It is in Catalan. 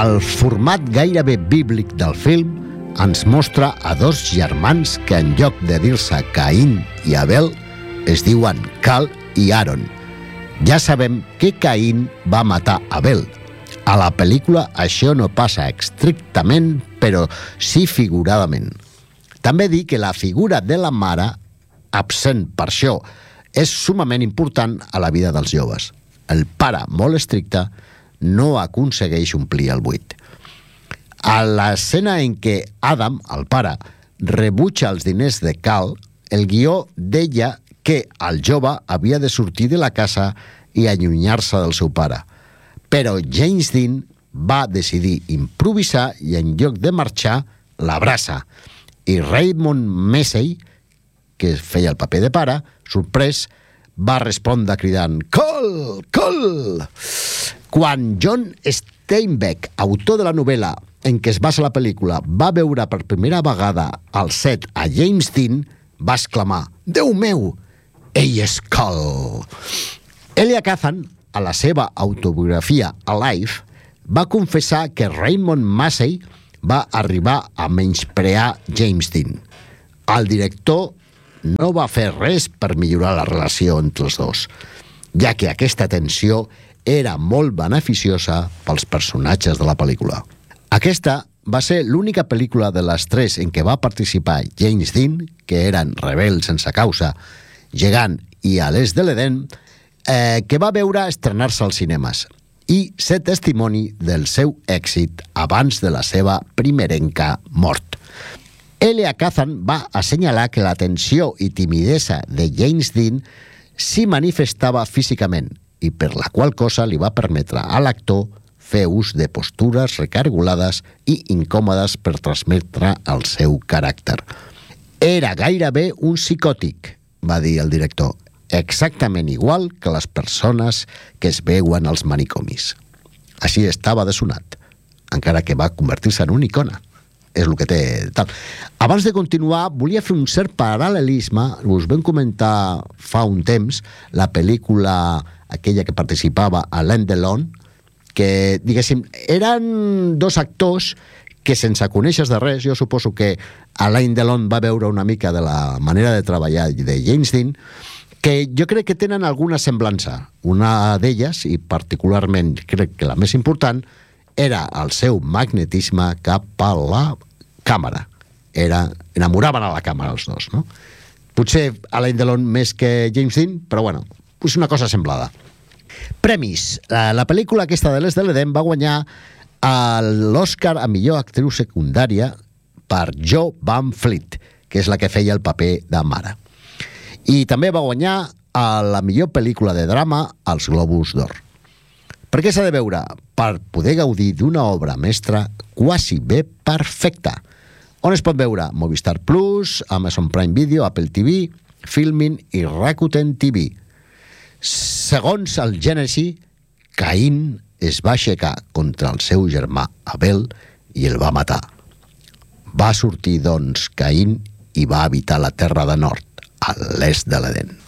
El format gairebé bíblic del film ens mostra a dos germans que en lloc de dir-se Caín i Abel es diuen Cal i Aaron. Ja sabem que Caín va matar Abel. A la pel·lícula això no passa estrictament, però sí figuradament. També dir que la figura de la mare, absent per això, és sumament important a la vida dels joves. El pare, molt estricte, no aconsegueix omplir el buit. A l'escena en què Adam, el pare, rebutja els diners de Cal, el guió deia que el jove havia de sortir de la casa i allunyar-se del seu pare. Però James Dean va decidir improvisar i en lloc de marxar, l'abraça. I Raymond Massey, que feia el paper de pare, sorprès, va respondre cridant «Col! Col!». Quan John Steinbeck, autor de la novel·la en què es basa la pel·lícula, va veure per primera vegada al set a James Dean, va exclamar «Déu meu! Ell és Col!». Elia Kazan, a la seva autobiografia Alive, va confessar que Raymond Massey va arribar a menysprear James Dean. El director no va fer res per millorar la relació entre els dos, ja que aquesta tensió era molt beneficiosa pels personatges de la pel·lícula. Aquesta va ser l'única pel·lícula de les tres en què va participar James Dean, que eren Rebel sense causa, Gegant i A l'est de l'Eden, que va veure estrenar-se als cinemes i ser testimoni del seu èxit abans de la seva primerenca mort. Elia Kazan va assenyalar que la tensió i timidesa de James Dean s'hi manifestava físicament i per la qual cosa li va permetre a l'actor fer ús de postures recargolades i incòmodes per transmetre el seu caràcter. Era gairebé un psicòtic, va dir el director, exactament igual que les persones que es veuen als manicomis. Així estava dessonat, encara que va convertir-se en una icona. És el que té tal. Abans de continuar, volia fer un cert paral·lelisme. Us vam comentar fa un temps la pel·lícula aquella que participava a Alain Delon, que, diguéssim, eren dos actors que sense conèixer de res, jo suposo que Alain Delon va veure una mica de la manera de treballar de James Dean, que jo crec que tenen alguna semblança. Una d'elles, i particularment crec que la més important, era el seu magnetisme cap a la càmera. Enamoraven a la càmera els dos, no? Potser Alain Delon més que James Dean, però bueno, és una cosa semblada. Premis. La pel·lícula aquesta de l'Est de l'Eden va guanyar l'Oscar a millor actriu secundària per Jo Van Fleet, que és la que feia el paper de mare. I també va guanyar a la millor pel·lícula de drama als Globus d'Or. Per què s'ha de veure? Per poder gaudir d'una obra mestra quasi bé perfecta. On es pot veure? Movistar Plus, Amazon Prime Video, Apple TV, Filmin i Rakuten TV. Segons el Gènesi, Caín es va aixecar contra el seu germà Abel i el va matar. Va sortir, doncs, Caín i va habitar la terra de nord, a l'est de l'Eden.